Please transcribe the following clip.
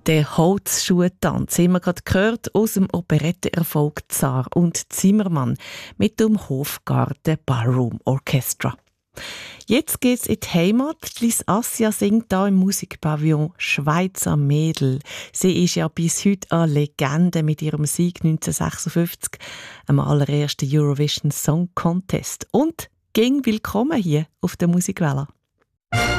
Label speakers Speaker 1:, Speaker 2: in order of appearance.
Speaker 1: Der Holzschuhtanz haben wir gerade gehört aus dem Operettenerfolg Zar und Zimmermann mit dem Hofgarten Ballroom Orchestra. Jetzt geht's in die Heimat. Liz Assia singt hier im Musikpavillon «Schweizer Mädel». Sie ist ja bis heute eine Legende mit ihrem Sieg 1956 am allerersten Eurovision Song Contest. Und ging willkommen hier auf der Musikwelle.